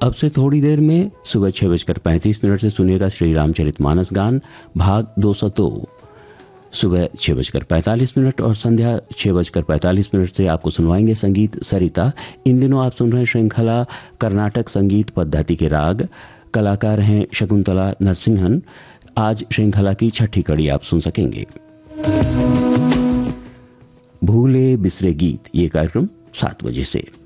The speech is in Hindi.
अब से थोड़ी देर में सुबह 6:35 से सुनिएगा श्री रामचरितमानस गान भाग 202। सुबह 6:45 और संध्या 6:45 से आपको सुनवाएंगे संगीत सरिता। इन दिनों आप सुन रहे हैं श्रृंखला कर्नाटक संगीत पद्धति के राग। कलाकार हैं शकुंतला नरसिंहन। आज श्रृंखला की छठी कड़ी आप सुन सकेंगे। भूले बिसरे गीत, ये कार्यक्रम 7 बजे से।